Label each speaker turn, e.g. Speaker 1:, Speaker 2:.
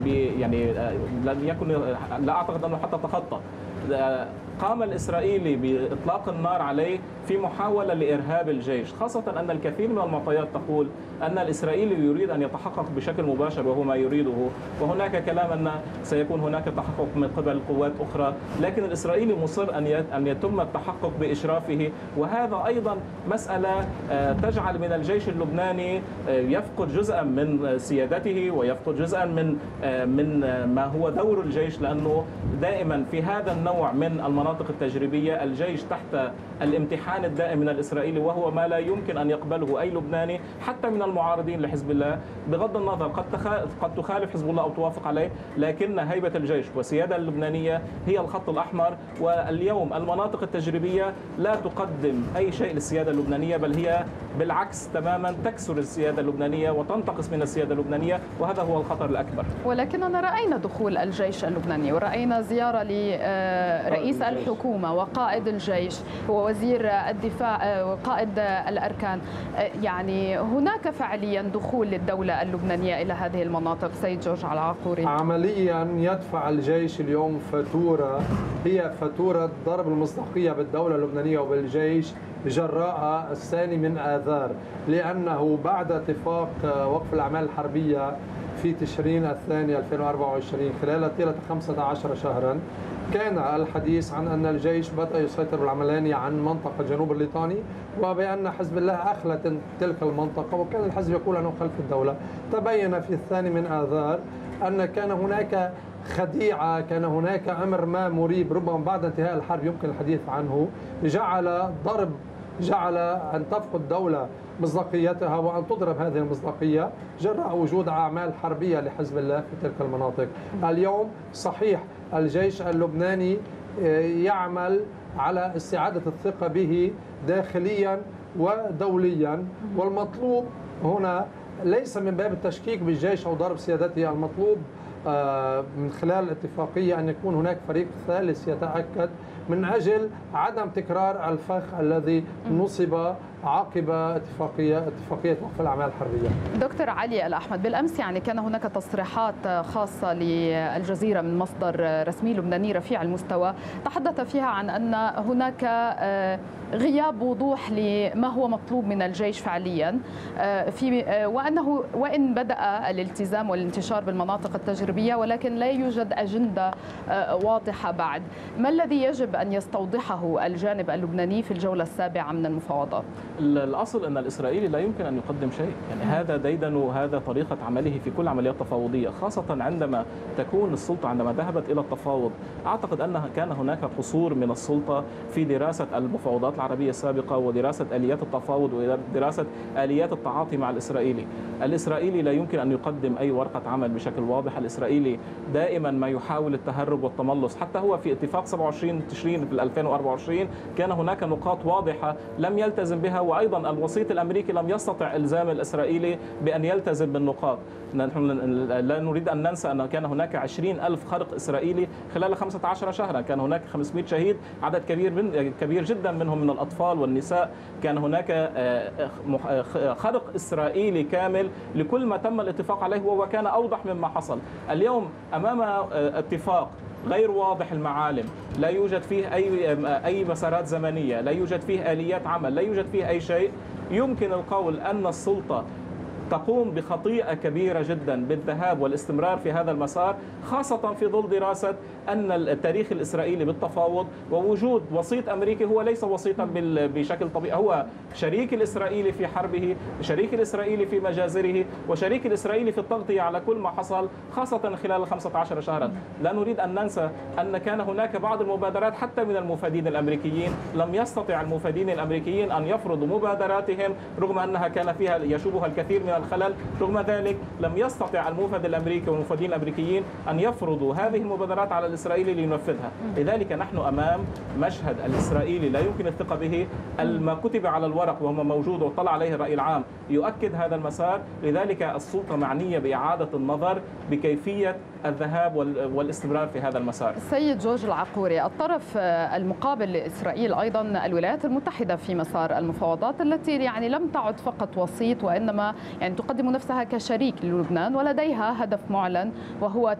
Speaker 1: يعني لم يكن، لا أعتقد أنه حتى تخطى. قام الإسرائيلي بإطلاق النار عليه في محاولة لإرهاب الجيش، خاصة أن الكثير من المعطيات تقول أن الإسرائيلي يريد أن يتحقق بشكل مباشر وهو ما يريده، وهناك كلام أن سيكون هناك تحقق من قبل قوات أخرى، لكن الإسرائيلي مصر أن يتم التحقق بإشرافه. وهذا أيضا مسألة تجعل من الجيش اللبناني يفقد جزءا من سيادته ويفقد جزءا من ما هو دور الجيش، لأنه دائما في هذا النوع من المناطق التجريبية الجيش تحت الامتحان الدائم من الإسرائيلي، وهو ما لا يمكن أن يقبله أي لبناني حتى من المعارضين لحزب الله، بغض النظر قد تخالف حزب الله أو توافق عليه، لكن هيبة الجيش والسيادة اللبنانية هي الخط الأحمر. واليوم المناطق التجريبية لا تقدم أي شيء للسيادة اللبنانية، بل هي بالعكس تماما تكسر السيادة اللبنانية وتنتقص من السيادة اللبنانية، وهذا هو الخطر الأكبر.
Speaker 2: ولكننا رأينا دخول الجيش اللبناني ورأينا زيارة لرئيس الحكومة وقائد الجيش ووزير الدفاع وقائد الأركان. يعني هناك فعليا دخول للدولة اللبنانية إلى هذه المناطق. سيد جورج العقوري،
Speaker 3: عمليا يدفع الجيش اليوم فاتورة، هي فاتورة ضرب المصداقية بالدولة اللبنانية وبالجيش جراء الثاني من آذار، لأنه بعد اتفاق وقف الأعمال الحربية في تشرين الثاني 2024 خلال طيلة 15 شهرا كان الحديث عن أن الجيش بدأ يسيطر بالعملانية عن منطقة جنوب الليطاني، وبأن حزب الله أخلت تلك المنطقة، وكان الحزب يقول أنه خلف الدولة. تبين في الثاني من آذار أن كان هناك خديعة، كان هناك أمر ما مريب ربما بعد انتهاء الحرب يمكن الحديث عنه، جعل أن تفقد دولة مصداقيتها وأن تضرب هذه المصداقية جراء وجود أعمال حربية لحزب الله في تلك المناطق. اليوم صحيح الجيش اللبناني يعمل على استعادة الثقة به داخليا ودوليا، والمطلوب هنا ليس من باب التشكيك بالجيش أو ضرب سيادته، المطلوب من خلال الاتفاقية أن يكون هناك فريق ثالث يتأكد من أجل عدم تكرار الفخ الذي نصب عقب اتفاقية وقف الأعمال الحربية.
Speaker 2: دكتور علي الأحمد، بالأمس يعني كان هناك تصريحات خاصة للجزيرة من مصدر رسمي لبناني رفيع المستوى تحدث فيها عن أن هناك غياب وضوح لما هو مطلوب من الجيش فعليا، وأنه وإن بدأ الالتزام والانتشار بالمناطق التجريبية ولكن لا يوجد أجندة واضحة بعد. ما الذي يجب أن يستوضحه الجانب اللبناني في الجولة السابعة من المفاوضات؟
Speaker 1: الأصل أن الإسرائيلي لا يمكن أن يقدم شيء، يعني هذا ديدن وهذا طريقة عمله في كل عمليات تفاوضية، خاصة عندما تكون السلطة عندما ذهبت إلى التفاوض. أعتقد أن كان هناك قصور من السلطة في دراسة المفاوضات العربية السابقة ودراسة آليات التفاوض ودراسة آليات التعاطي مع الإسرائيلي. الإسرائيلي لا يمكن أن يقدم أي ورقة عمل بشكل واضح، الإسرائيلي دائما ما يحاول التهرب والتملص. حتى هو في اتفاق 27 تشرين في 2024 كان هناك نقاط واضحة لم يلتزم بها، وأيضا الوسيط الأمريكي لم يستطع إلزام الإسرائيلي بأن يلتزم بالنقاط. نحن لا نريد أن ننسى أن كان هناك 20,000 خرق إسرائيلي خلال 15 شهرا، كان هناك 500 شهيد، عدد كبير جدا منهم من الأطفال والنساء. كان هناك خرق إسرائيلي كامل لكل ما تم الاتفاق عليه، وهو كان أوضح مما حصل. اليوم أمام اتفاق غير واضح المعالم، لا يوجد فيه أي مسارات زمنية، لا يوجد فيه آليات عمل، لا يوجد فيه أي شيء. يمكن القول أن السلطة تقوم بخطيئة كبيرة جدا بالذهاب والاستمرار في هذا المسار، خاصة في ظل دراسة أن التاريخ الإسرائيلي بالتفاوض ووجود وسيط أمريكي هو ليس وسيطا بشكل طبيعي، هو شريك الإسرائيلي في حربه، شريك الإسرائيلي في مجازره، وشريك الإسرائيلي في التغطية على كل ما حصل خاصة خلال 15 شهرا. لا نريد أن ننسى أن كان هناك بعض المبادرات حتى من المفادين الأمريكيين، لم يستطع المفادين الأمريكيين أن يفرضوا مبادراتهم رغم أنها كان فيها يشوبها الكثير من الخلل. رغم ذلك لم يستطع الموفد الأمريكي والمفادين الأمريكيين أن يفرضوا هذه المبادرات على الإسرائيلي لينفذها. لذلك نحن أمام مشهد الإسرائيلي لا يمكن الثقة به. ما كتب على الورق وهو موجود وطلع عليه الرأي العام يؤكد هذا المسار. لذلك السلطة معنية بإعادة النظر بكيفية الذهاب والاستمرار في هذا المسار.
Speaker 2: سيد جورج العقوري، الطرف المقابل لإسرائيل أيضا الولايات المتحدة في مسار المفاوضات التي يعني لم تعد فقط وسيط وإنما يعني تقدم نفسها كشريك للبنان ولديها هدف معلن وهو